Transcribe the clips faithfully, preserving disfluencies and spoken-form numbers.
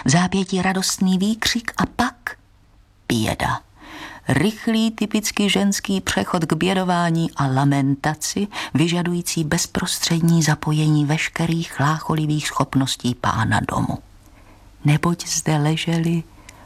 V zápětí radostný výkřik a pak běda. Rychlý, typicky ženský přechod k bědování a lamentaci, vyžadující bezprostřední zapojení veškerých chlácholivých schopností pána domu. Neboť zde ležely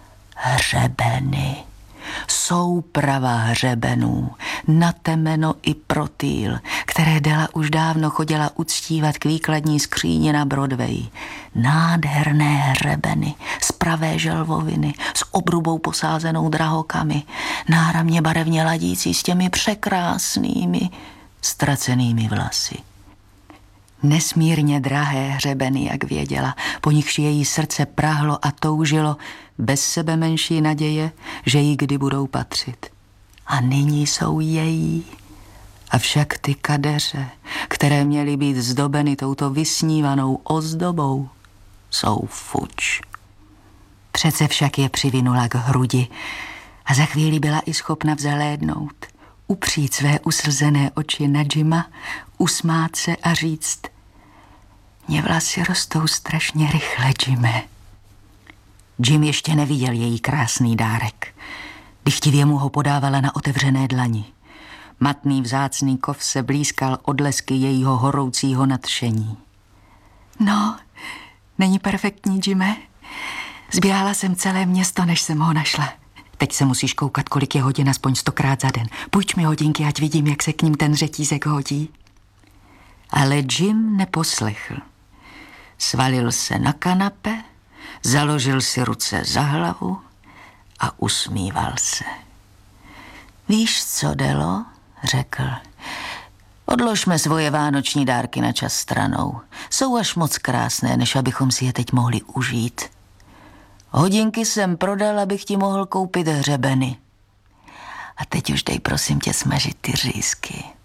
hřebeny. Souprava hřebenů, na temeno i protýl, které Dela už dávno chodila uctívat k výkladní skříni na Broadway. Nádherné hřebeny z pravé želvoviny, s obrubou posázenou drahokami, náramně barevně ladící s těmi překrásnými, ztracenými vlasy. Nesmírně drahé hřebeny, jak věděla, po nichž její srdce prahlo a toužilo, bez sebe menší naděje, že jí kdy budou patřit. A nyní jsou její. Avšak ty kadeře, které měly být zdobeny touto vysnívanou ozdobou, jsou fuč. Přece však je přivinula k hrudi a za chvíli byla i schopna vzhlédnout, upřít své uslzené oči na Jima, usmát se a říct: Mně vlasy rostou strašně rychle, Jime. Jim ještě neviděl její krásný dárek. Dychtivě mu ho podávala na otevřené dlani. Matný vzácný kov se blízkal odlesky jejího horoucího nadšení. No, není perfektní, Jime? Zběhala jsem celé město, než jsem ho našla. Teď se musíš koukat, kolik je hodin, aspoň stokrát za den. Půjč mi hodinky, ať vidím, jak se k ním ten řetízek hodí. Ale Jim neposlechl. Svalil se na kanape, založil si ruce za hlavu a usmíval se. Víš co, Delo, řekl, odložme svoje vánoční dárky na čas stranou. Jsou až moc krásné, než abychom si je teď mohli užít. Hodinky jsem prodal, abych ti mohl koupit hřebeny. A teď už dej prosím tě smažit ty řízky.